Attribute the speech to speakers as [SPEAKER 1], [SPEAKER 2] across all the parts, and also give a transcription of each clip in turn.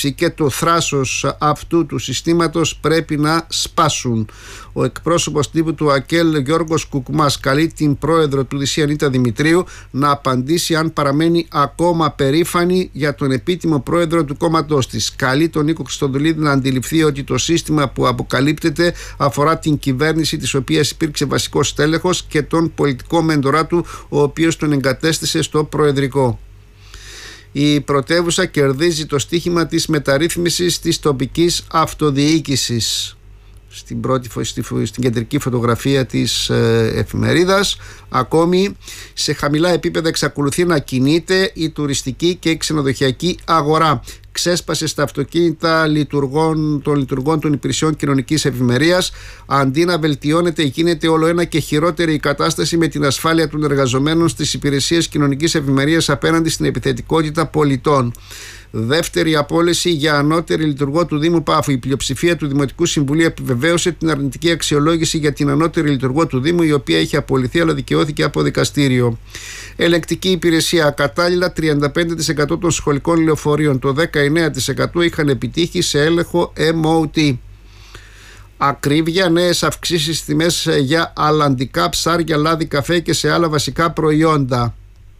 [SPEAKER 1] εξέλιξη και το θράσος αυτού του συστήματος πρέπει να σπάσουν. Ο εκπρόσωπος τύπου του ΑΚΕΛ Γιώργος Κουκμάς καλεί την πρόεδρο του ΔΣ Ανίτα Δημητρίου να απαντήσει αν παραμένει ακόμα περήφανη για τον επίτιμο πρόεδρο του κόμματός της. Καλεί τον Νίκο Χριστοδουλίδη να αντιληφθεί ότι το σύστημα που αποκαλύπτεται αφορά την κυβέρνηση της οποίας υπήρξε βασικός στέλεχος και τον πολιτικό μέντορά του, ο οποίος τον εγκατέστησε στο προεδρικό. Η πρωτεύουσα κερδίζει το στίχημα της μεταρρύθμισης της τοπικής αυτοδιοίκησης. Στην κεντρική φωτογραφία της εφημερίδας. Ακόμη σε χαμηλά επίπεδα εξακολουθεί να κινείται η τουριστική και η ξενοδοχειακή αγορά. Ξέσπασε στα αυτοκίνητα των λειτουργών των υπηρεσιών κοινωνικής ευημερίας. Αντί να βελτιώνεται, γίνεται όλο ένα και χειρότερη η κατάσταση με την ασφάλεια των εργαζομένων στις υπηρεσίες κοινωνικής ευημερίας απέναντι στην επιθετικότητα πολιτών. Δεύτερη απόλυση για ανώτερη λειτουργό του Δήμου Πάφου. Η πλειοψηφία του Δημοτικού Συμβουλίου επιβεβαίωσε την αρνητική αξιολόγηση για την ανώτερη λειτουργό του Δήμου, η οποία είχε απολυθεί αλλά δικαιώθηκε από δικαστήριο. Ελεγκτική υπηρεσία. Κατάλληλα 35% των σχολικών λεωφορείων, το 19% είχαν επιτύχει σε έλεγχο MOT. Ακρίβεια, νέες αυξήσεις στις τιμές για αλλαντικά, ψάρια, λάδι, καφέ και σε άλλα βασικά προϊόντα.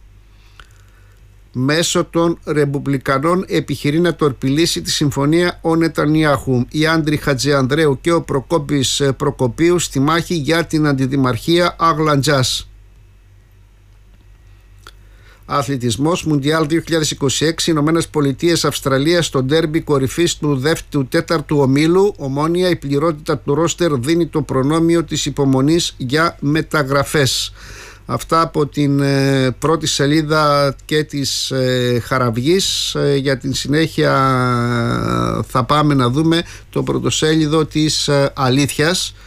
[SPEAKER 1] Μέσω των Ρεπουμπλικανών επιχειρεί να τορπιλήσει τη συμφωνία ο Νετανιάχου. Οι Άντρη Χατζιανδρέου και ο Προκόπης Προκοπίου στη μάχη για την αντιδημαρχία Αγλαντζάς. Αθλητισμός. Μουντιάλ 2026, Ηνωμένες Πολιτείες Αυστραλία στο ντέρμπι κορυφής του τέταρτου ομίλου. Ομόνοια, η πληρότητα του ρόστερ δίνει το προνόμιο της υπομονής για μεταγραφές. Αυτά από την πρώτη σελίδα και της Χαραυγής. Για την συνέχεια θα πάμε να δούμε το πρωτοσέλιδο της Αλήθειας.